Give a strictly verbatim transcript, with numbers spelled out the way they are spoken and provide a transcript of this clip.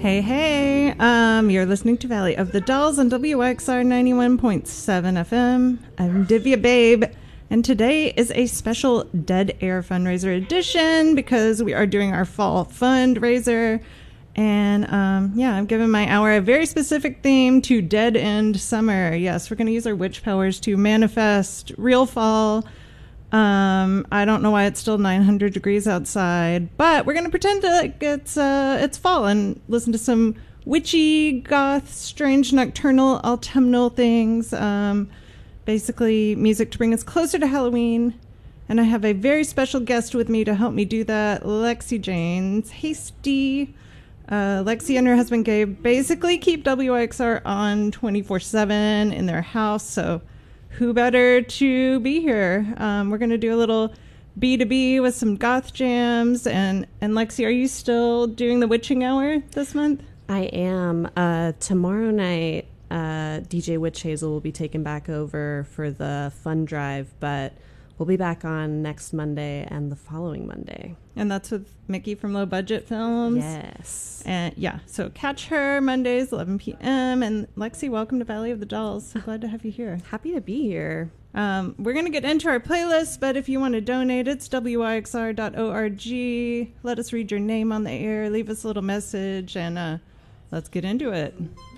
Hey, hey, um, you're listening to Valley of the Dolls on W X R ninety-one point seven F M. I'm Divya Babe, and today is a special Dead Air fundraiser edition because we are doing our fall fundraiser. And um, yeah, I'm giving my hour a very specific theme to Dead End Summer. Yes, we're going to use our witch powers to manifest real fall. Um, I don't know why it's still nine hundred degrees outside, but we're going to pretend like it's, uh, it's fall and listen to some witchy, goth, strange, nocturnal, autumnal things. Um, basically music to bring us closer to Halloween. And I have a very special guest with me to help me do that, Lexi Janes Hasty. Uh, Lexi and her husband Gabe basically keep W X R on twenty-four seven in their house, so who better to be here? Um, we're going to do a little B two B with some goth jams. And, and Lexi, are you still doing the witching hour this month? I am. Uh, tomorrow night, uh, D J Witch Hazel will be taken back over for the fun drive, but we'll be back on next Monday and the following Monday. And that's with Mickey from Low Budget Films. Yes. And yeah, so catch her Mondays, eleven p.m. And Lexi, welcome to Valley of the Dolls. So glad to have you here. Happy to be here. Um, we're going to get into our playlist, but if you want to donate, it's W I X R dot org. Let us read your name on the air. Leave us a little message, and uh, let's get into it.